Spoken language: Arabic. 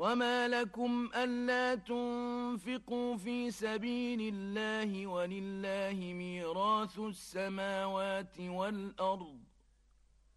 وما لكم ألا تنفقوا في سبيل الله ولله ميراث السماوات والأرض